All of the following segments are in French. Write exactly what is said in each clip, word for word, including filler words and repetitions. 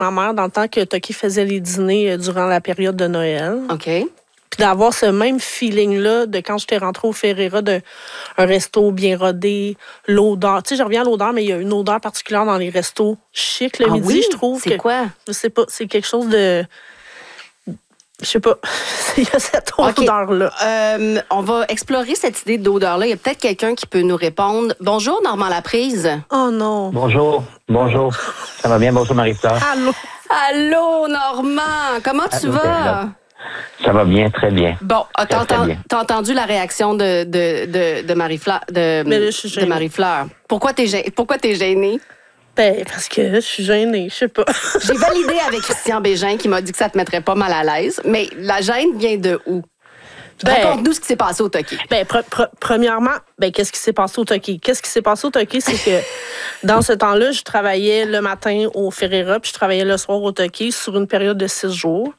ma mère dans le temps que Toki faisait les dîners durant la période de Noël. OK. Puis d'avoir ce même feeling-là de quand j'étais rentrée au Ferreira, d'un resto bien rodé, l'odeur. Tu sais, je reviens à l'odeur, mais il y a une odeur particulière dans les restos chics le ah midi, oui? je trouve. C'est que, quoi? Je sais pas, c'est quelque chose de... Je sais pas. Il y a cette odeur-là. Okay. Euh, on va explorer cette idée d'odeur-là. Il y a peut-être quelqu'un qui peut nous répondre. Bonjour, Normand Laprise. Oh non. Bonjour. Bonjour. Ça va bien? Bonjour, Marie-Fleur. Allô? Allô, Normand. Comment tu Allô, vas? Ça va bien, très bien. Bon, Très, t'as, très bien. t'as entendu la réaction de, de, de, de Marie-Fleur? De, Mais là, je suis de gênée. Marie-Fleur. Pourquoi t'es, gê- pourquoi t'es gênée? Ben, parce que je suis gênée, je sais pas. J'ai validé avec Christian Bégin qui m'a dit que ça te mettrait pas mal à l'aise. Mais la gêne vient de où? Ben, Raconte-nous ce qui s'est passé au Toki. Ben, pre- pre- premièrement, ben, qu'est-ce qui s'est passé au Toki? Qu'est-ce qui s'est passé au Toki, c'est que dans ce temps-là, je travaillais le matin au Ferreira, puis je travaillais le soir au Toki sur une période de six jours.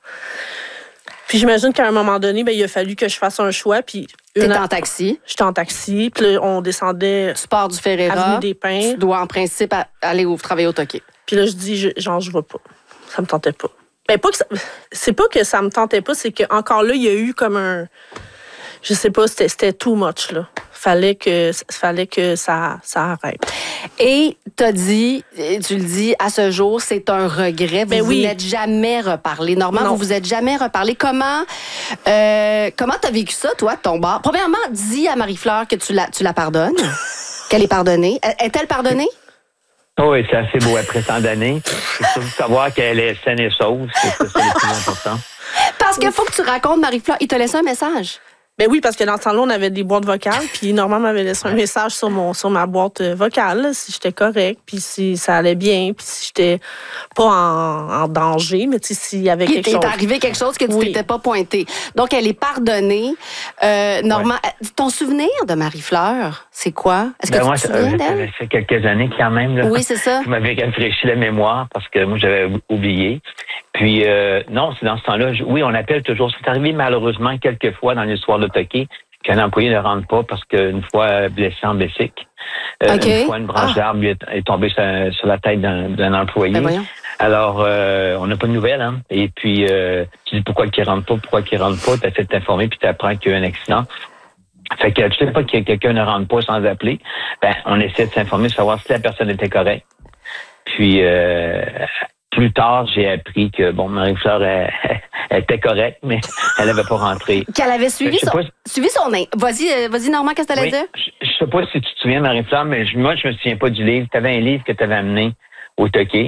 Puis j'imagine qu'à un moment donné, ben, il a fallu que je fasse un choix. Puis T'es une... en taxi. J'étais en taxi, puis là, on descendait Tu pars du Ferreira. Avenue des Pins. Tu dois en principe a- aller au, travailler au Toki. Puis là, je dis, je, genre, je vais pas. Ça me tentait pas. Ben, pas que ça... C'est pas que ça me tentait pas, c'est qu'encore là, il y a eu comme un... Je sais pas, c'était, c'était too much, là. Fallait que, fallait que ça, ça arrête. Et t'as dit, tu le dis, à ce jour, c'est un regret. Vous Ben vous oui. n'êtes jamais reparlé. Normand, Non. vous vous êtes jamais reparlé. Comment euh, comment t'as vécu ça, toi, de ton bar? Premièrement, dis à Marie-Fleur que tu la, tu la pardonnes, qu'elle est pardonnée. Est-elle pardonnée? Oh oui, c'est assez beau après tant d'années. Il faut savoir qu'elle est saine et sauve. C'est ça, c'est le plus important. Parce qu'il faut que tu racontes, Marie-Fleur, il t'a laissé un message. Ben oui, parce que dans ce temps-là, on avait des boîtes vocales, puis Normand m'avait laissé un message sur mon sur ma boîte vocale, là, si j'étais correcte, puis si ça allait bien, puis si j'étais pas en, en danger, mais tu sais, s'il y avait Puis quelque il chose. t'est arrivé quelque chose que tu Oui. t'étais pas pointé. Donc, elle est pardonnée. Euh, Normand, euh, ton souvenir de Marie-Fleur, c'est quoi? Est-ce que Ben tu moi, te ça, souviens ça d'elle? fait quelques années quand même. Là. Oui, c'est ça. Vous m'avez rafraîchi la mémoire parce que moi, j'avais oublié. Puis, euh, non, c'est dans ce temps-là. je- Oui, on appelle toujours. C'est arrivé malheureusement quelques fois dans l'histoire de Toki qu'un employé ne rentre pas parce qu'une fois blessé en bicycle, euh, OK. une fois une branche Ah. d'arbre lui est, est tombée sur, sur la tête d'un, d'un employé. Ben voyons. Alors, euh, on n'a pas de nouvelles, hein. Et puis, euh, tu dis pourquoi qu'il rentre pas, pourquoi qu'il rentre pas, tu essaies de t'informer, puis tu apprends qu'il y a un accident. Fait que tu sais pas que quelqu'un ne rentre pas sans appeler. Ben, on essaie de s'informer, de savoir si la personne était correcte. Puis, euh, plus tard, j'ai appris que, bon, Marie-Fleur, elle, elle était correcte, mais elle n'avait pas rentré. Qu'elle avait suivi Je sais son, pas- suivi son in- Vas-y, euh, vas-y, Normand, qu'est-ce que t'allais Oui, dire? je, je sais pas si tu te souviens, Marie-Fleur, mais je- moi, je me souviens pas du livre. Tu avais un livre que tu avais amené au Toki.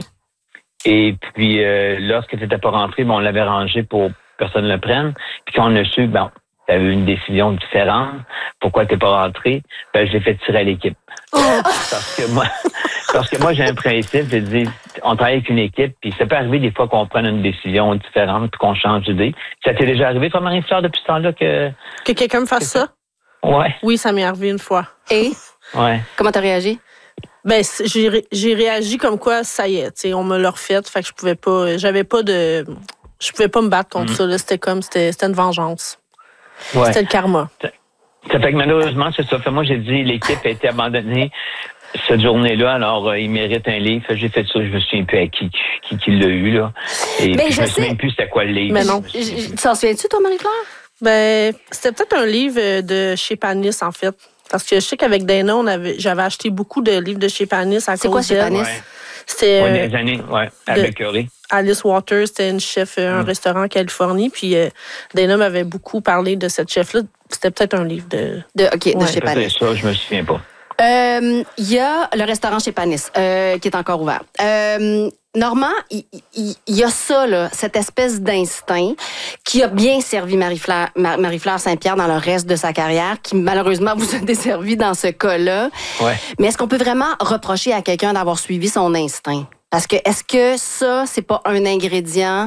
Et puis, euh, lorsque tu n'étais pas rentré, bon, on l'avait rangé pour que personne ne le prenne. Puis quand on a su, bon, tu avais eu une décision différente. Pourquoi tu n'es pas rentré? Ben, je l'ai fait tirer à l'équipe. Parce que moi, parce que moi, j'ai un principe, je dis, on travaille avec une équipe, puis ça peut arriver des fois qu'on prenne une décision différente, puis qu'on change d'idée. Ça t'est déjà arrivé, toi, Marie-Fleur, depuis ce temps-là que... Que quelqu'un me fasse ça? Ouais, Oui, ça m'est arrivé une fois. Et ouais. comment t'as réagi? Ben, c'est- j'ai, ré- j'ai réagi comme quoi, ça y est, tu sais, on me l'a refait, fait que je pouvais pas, j'avais pas de, je pouvais pas me battre contre Mhm. ça, là, c'était comme, c'était, c'était une vengeance. Ouais. C'était le karma. Ça fait que malheureusement, c'est ça. Fait moi, j'ai dit, l'équipe a été abandonnée cette journée-là, alors euh, il mérite un livre. Fait que j'ai fait ça, je me souviens plus à qui, qui, qui l'a eu, là. Et Mais puis, je je me sais- souviens plus c'était quoi le livre. Mais non. Je me souviens J- plus. Tu t'en souviens-tu, toi, Marie-Claire? Ben, c'était peut-être un livre euh, de chez Panis, en fait. Parce que je sais qu'avec Dana, on avait, j'avais acheté beaucoup de livres de chez Panis à C'est cause quoi chez d'elle. Panis? Ouais. C'était Ouais, euh, des années, ouais, de- avec Curry. Alice Waters, c'était une chef, euh, un Mm. restaurant en Californie. Puis euh, Dana m'avait beaucoup parlé de cette chef-là. C'était peut-être un livre de... De, OK, de Ouais. chez Panis. Peut-être ça, je me souviens pas. Euh, Il y a le restaurant chez Panis euh, qui est encore ouvert. Euh, Normand, il il- il y a ça, là, cette espèce d'instinct qui a bien servi Marie-Fleur, Mar- Marie-Fleur Saint-Pierre dans le reste de sa carrière, qui malheureusement vous a desservi dans ce cas-là. Ouais. Mais est-ce qu'on peut vraiment reprocher à quelqu'un d'avoir suivi son instinct? Parce que est-ce que ça, c'est pas un ingrédient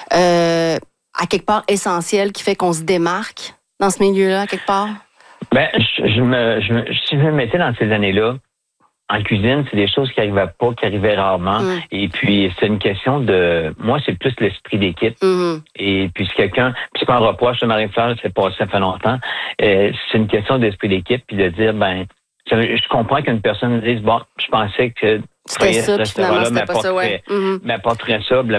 euh, à quelque part essentiel qui fait qu'on se démarque dans ce milieu-là, à quelque part? Ben, je, je me, je me, si je me mettais dans ces années-là, en cuisine, c'est des choses qui n'arrivaient pas, qui arrivaient rarement. Mm. Et puis, c'est une question de... Moi, c'est plus l'esprit d'équipe. Mhm. Et puis, si quelqu'un... Puis, c'est pas un reproche de Marie-Fleur, c'est passé, ça fait longtemps. Euh, c'est une question d'esprit d'équipe, puis de dire, ben... ça- Je comprends qu'une personne dise, bon, je pensais que... C'était ça, puis finalement, restaurant-là c'était pas ça, ouais. m'apporterait- Mhm. m'apporterait ça,